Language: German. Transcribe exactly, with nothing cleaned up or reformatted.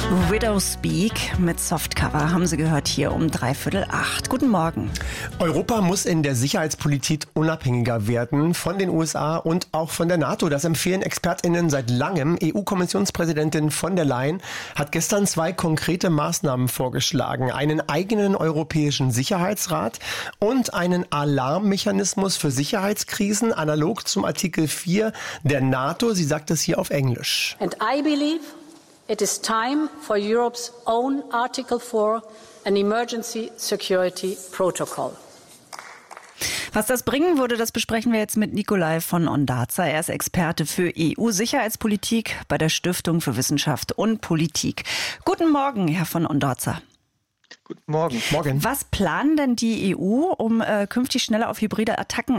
Widow Speak mit Softcover haben Sie gehört hier um dreiviertel acht. Guten Morgen. Europa muss in der Sicherheitspolitik unabhängiger werden von den U S A und auch von der NATO. Das empfehlen ExpertInnen seit langem. E U-Kommissionspräsidentin von der Leyen hat gestern zwei konkrete Maßnahmen vorgeschlagen. Einen eigenen europäischen Sicherheitsrat und einen Alarmmechanismus für Sicherheitskrisen, analog zum Artikel vier der NATO. Sie sagt es hier auf Englisch. And I believe it is time for Europe's own Article four, an Emergency Security Protocol. Was das bringen würde, das besprechen wir jetzt mit Nikolai von Ondarza. Er ist Experte für E U-Sicherheitspolitik bei der Stiftung für Wissenschaft und Politik. Guten Morgen, Herr von Ondarza. Guten Morgen. Morgen. Was planen denn die E U, um äh, künftig schneller auf hybride Attacken